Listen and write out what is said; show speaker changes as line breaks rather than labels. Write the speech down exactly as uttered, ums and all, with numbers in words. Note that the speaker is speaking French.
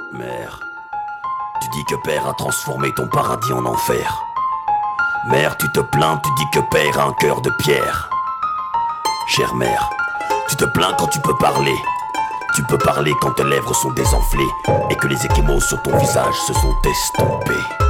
Mère, tu dis que père a transformé ton paradis en enfer. Mère, tu te plains, tu dis que père a un cœur de pierre. Chère mère, tu te plains quand tu peux parler. Tu peux parler quand tes lèvres sont désenflées et que les échymoses sur ton visage se sont estompées.